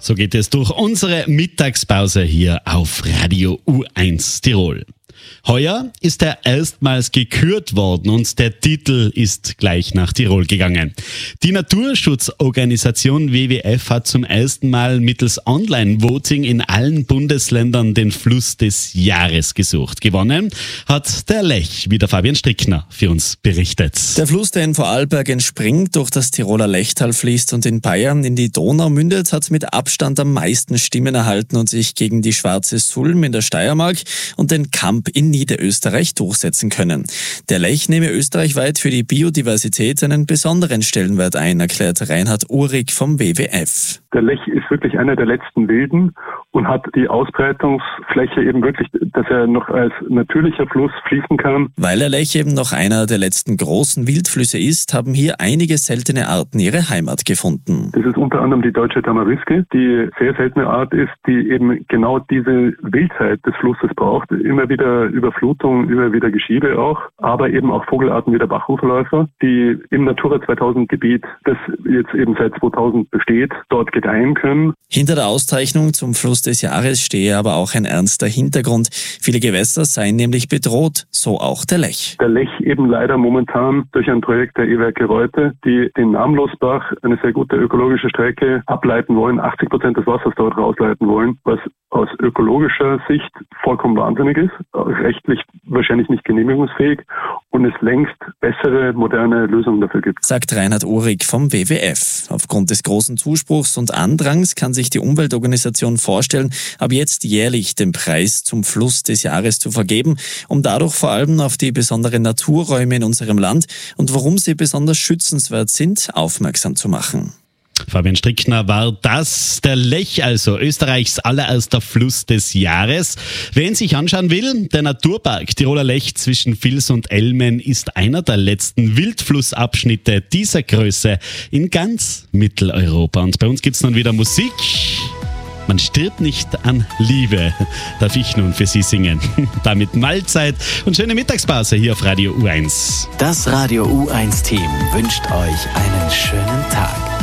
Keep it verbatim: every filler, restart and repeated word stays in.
So geht es durch unsere Mittagspause hier auf Radio U eins Tirol. Heuer ist er erstmals gekürt worden und der Titel ist gleich nach Tirol gegangen. Die Naturschutzorganisation W W F hat zum ersten Mal mittels Online-Voting in allen Bundesländern den Fluss des Jahres gesucht. Gewonnen hat der Lech, wie der Fabian Strickner für uns berichtet. Der Fluss, der in Vorarlberg entspringt, durch das Tiroler Lechtal fließt und in Bayern in die Donau mündet, hat mit Abstand am meisten Stimmen erhalten und sich gegen die Schwarze Sulm in der Steiermark und den Kamp in Niederösterreich durchsetzen können. Der Lech nehme österreichweit für die Biodiversität einen besonderen Stellenwert ein, erklärt Reinhard Uhrig vom W W F. Der Lech ist wirklich einer der letzten Wilden und hat die Ausbreitungsfläche eben wirklich, dass er noch als natürlicher Fluss fließen kann. Weil der Lech eben noch einer der letzten großen Wildflüsse ist, haben hier einige seltene Arten ihre Heimat gefunden. Das ist unter anderem die deutsche Tamariske, die sehr seltene Art ist, die eben genau diese Wildheit des Flusses braucht. Immer wieder Überflutung, immer wieder Geschiebe auch, aber eben auch Vogelarten wie der Bachuferläufer, die im Natura zweitausend Gebiet, das jetzt eben seit zweitausend besteht, dort gedeihen können. Hinter der Auszeichnung zum Fluss des Jahres stehe aber auch ein ernster Hintergrund. Viele Gewässer seien nämlich bedroht, so auch der Lech. Der Lech eben leider momentan durch ein Projekt der E-Werke Reute, die den Namlosbach, eine sehr gute ökologische Strecke, ableiten wollen, achtzig Prozent des Wassers dort rausleiten wollen, was aus ökologischer Sicht vollkommen wahnsinnig ist, rechtlich wahrscheinlich nicht genehmigungsfähig und es längst bessere, moderne Lösungen dafür gibt. Sagt Reinhard Uhrig vom W W F. Aufgrund des großen Zuspruchs und Andrangs kann sich die Umweltorganisation vorstellen, ab jetzt jährlich den Preis zum Fluss des Jahres zu vergeben, um dadurch vor allem auf die besonderen Naturräume in unserem Land und warum sie besonders schützenswert sind, aufmerksam zu machen. Fabian Strickner war das, der Lech, also Österreichs allererster Fluss des Jahres. Wer ihn sich anschauen will, der Naturpark Tiroler Lech zwischen Vils und Elmen ist einer der letzten Wildflussabschnitte dieser Größe in ganz Mitteleuropa. Und bei uns gibt's nun wieder Musik. Man stirbt nicht an Liebe, darf ich nun für Sie singen. Damit Mahlzeit und schöne Mittagspause hier auf Radio U eins. Das Radio U eins Team wünscht euch einen schönen Tag.